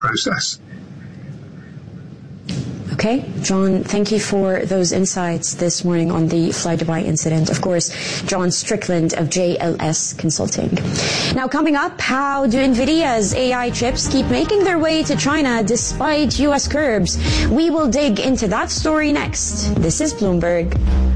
process. Okay, John, thank you for those insights this morning on the Fly Dubai incident. Of course, John Strickland of JLS Consulting. Now, coming up, how do NVIDIA's AI chips keep making their way to China despite U.S. curbs? We will dig into that story next. This is Bloomberg.